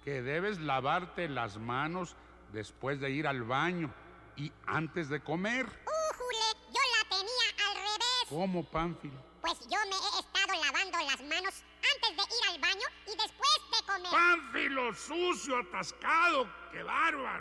que debes lavarte las manos después de ir al baño y antes de comer. ¡Újule! Yo la tenía al revés. ¿Cómo, Pánfilo? Pues yo me he estado lavando las manos antes de ir al baño y después de comer. ¡Pánfilo sucio, atascado! ¡Qué bárbaro!